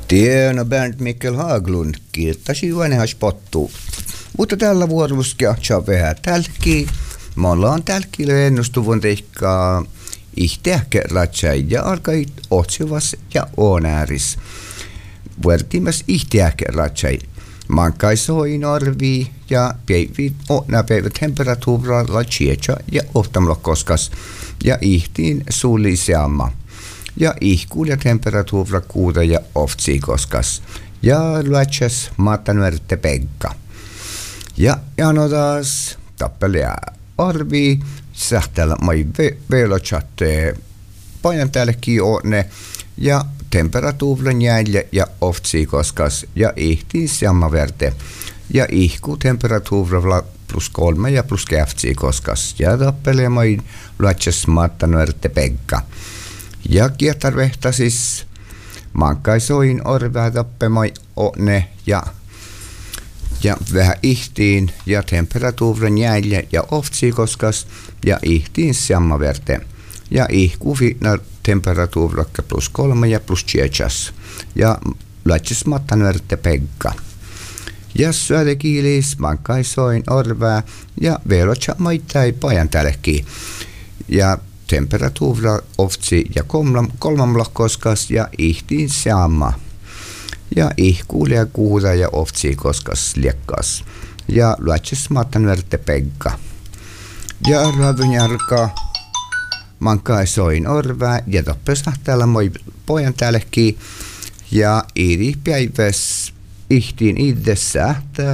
Tieno Bernd Mikkel Haglund kirtasi vanhas pottu. Mutta tällä vuorossa on vähän tälki. Me ollaan tälkille ennustuvun teikkaa ihteäkä ratsai ja alkai otsivas ja onääris. Vuortimas ihteäkä ratsai. Mankaisoin arvi ja päivä temperatuuralla chietsa ja oftamlokkoskas ja ihtiin suulliseamma. Ja ihkuul ja temperatuura kuuda ja oftsikoskas. Ja luotsas matanverte pekka. Ja anotas tappelea arvi sähtäällä mai velochatte painan täällekin onne ja temperatuuran jäljä ja oftsikoskas ja ihtiin sammaverte. Ja ihku temperatuuralla +3 ja +2 ja tappelea mai luotsas matanverte pekka. Ja kietarvehta siis mankaisoin orvää tappemai onne ja vähän ihtiin ja temperatuuran jäljä ja oftsikoskas ja ihtiin sammaverte. Ja ihku fitna temperatuurakka +3 ja +4 ja luotsas matanverte pekka. Ja syötekiilis mankaisoin orvää ja velotsa maittai pajan tällekin. Ja temperatuura oftsi ja kolmamlokkoskas ja ihtiin saama. Ja ihkuul ja kuuda ja oftsi koskas liekkas. Ja luotsas matanverte pekka. Ja ravunjarka mankaisoin orvää ja toppesahtaalla moi pojan täällekin. Ja iri päiväs ihtiin idessä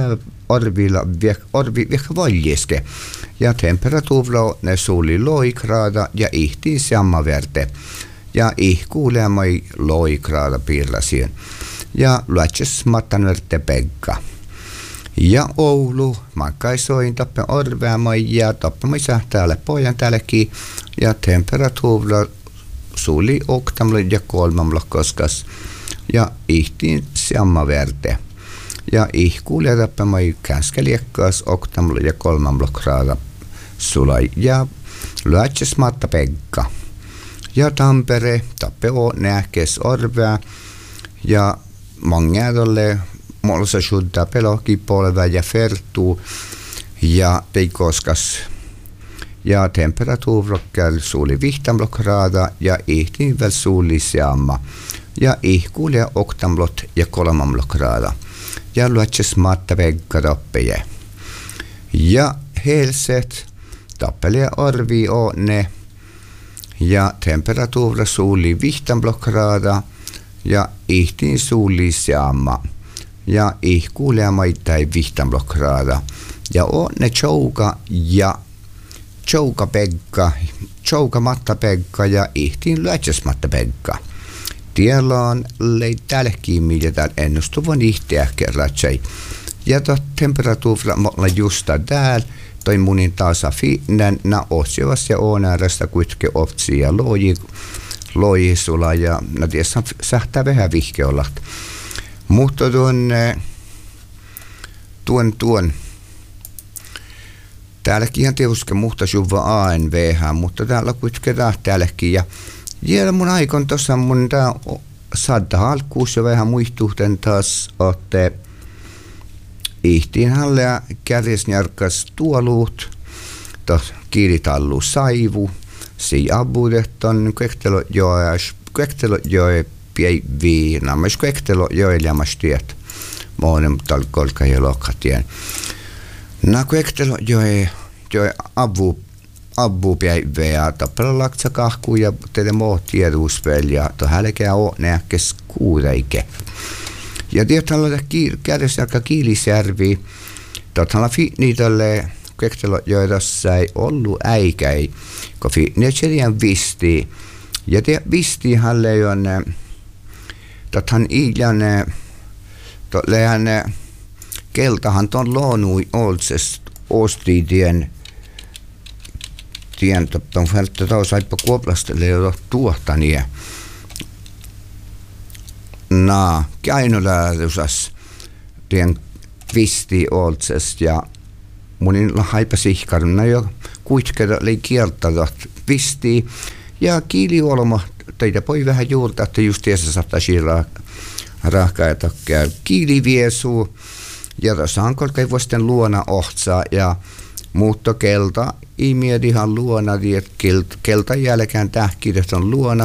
orvi viekä valjeske. Ja temperatuura ne suuli loikraada ja ihtiin sammaverte. Ja ihkuulee mai loikraada piirlasien. Ja luotsas matanverte pekka. Ja Oulu mankaisoin tappe orvea mai ja tappe mai sähtäälle pojan täällekin. Ja temperatuura suuli oktamlo ja kolmamlokkoskas. Ja ihtiin sammaverte. Ja ihkuulee tappe mai käskeliekkaas oktamlo ja kolmamlokraada sulai ja luotsas matta pekka. Ja Tampere tappe o nähkes orvea ja mangeadolle molsa sudda peloki polvea ja fertuu ja peikoskas. Ja temperatuurokkäl suuli vihtamlokraada ja ihtiin väl suuli seamma. Ja ihkuulee oktamlot ja kolmamlokraada. Ja luotsas matta pekka tappeje. Ja Helset tappelee arvi onne ja temperatuura suuli vihtamlokraada ja ihtiin suuli seamma. Ja ihkuulee maittai vihtamlokraada. Ja onne chouka pekka, chouka matta pekka ja ihtiin luotsas matta pekka. Tiellä on tällekin mitä täällä ennustuvan ihteäkkä ratsai. Ja temperatuura olla justa täällä. Toi munin taas finnen na osiovas ja onäärästä kuitenkin oftsi ja loji sula ja na tiessä sähtää vähän vihke olla. Mutta tuon täälläkin ihan tietysti muhta suva ANVH, mutta täällä kuitenkin täälläkin ja vielä mun aikon tossa mun tää sadda alkuus ja vähän muistuhten taas ootte ihtiin hallea kärjesnjarkas tuoluut, tos kiilitallu saivu, si abudeton kvektelo joe piei nammas kvektelo joeljamas tiet. Moonem talkolka ja lokatien. Na kvektelo joe abu päivä ja tappella laksa kahku ja teille muu tieduspel ja to hälkeä oo nähkes kuureike. Ja tietyllä kädessä aika kiilisjärvi, tottalla niitälle kektelo joidossa ei ollut äikäi, kun ne serien visti. Ja te visti halle on tothan iiljan tollehan keltahan ton loonui olses ostitien totton fältä tausaipa kuoplastelle jo tuohtani. Na, käynyläädusas tien visti olses ja munin haipa sihkarna jo kuitenkin oli kieltä visti ja kiiliolma teitä voi vähän juurta, että just tiesä saattaa siirraa rahkaita käy kiiliviesu ja tuossa on kolkei vuosten luona ohtsaa ja muutto kelta imiedihan luona, keltan jälkeen tähkirjat on luona